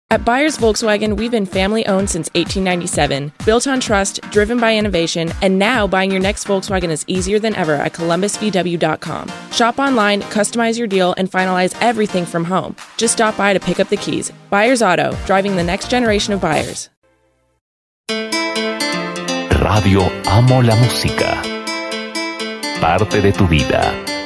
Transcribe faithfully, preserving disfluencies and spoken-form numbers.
At Byers Volkswagen, we've been family-owned since eighteen ninety-seven, built on trust, driven by innovation, and now buying your next Volkswagen is easier than ever at columbus v w dot com. Shop online, customize your deal, and finalize everything from home. Just stop by to pick up the keys. Byers Auto, driving the next generation of buyers. Radio Amo la Música. Parte de tu vida.